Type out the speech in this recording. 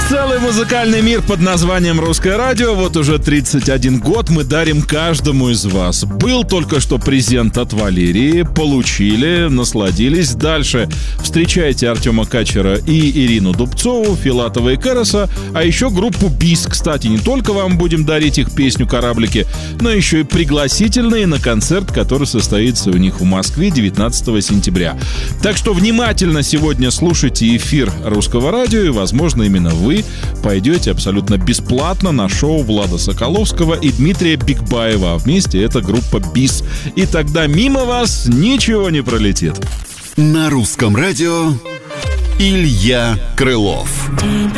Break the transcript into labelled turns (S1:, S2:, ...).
S1: Целый музыкальный мир под названием «Русское радио». Вот уже 31 год мы дарим каждому из вас. Был только что презент от Валерии. Получили, насладились. Дальше встречайте Артема Качера и Ирину Дубцову, Филатова и Кероса. А еще группу БИС. Кстати, не только вам будем дарить их песню «Кораблики», но еще и пригласительные на концерт, который состоится у них в Москве 19 сентября. Так что внимательно сегодня слушайте эфир «Русского радио», и, возможно, именно вы пойдете абсолютно бесплатно на шоу Влада Соколовского и Дмитрия Бикбаева. А вместе это группа БИС. И тогда мимо вас ничего не пролетит.
S2: На Русском радио Илья Крылов.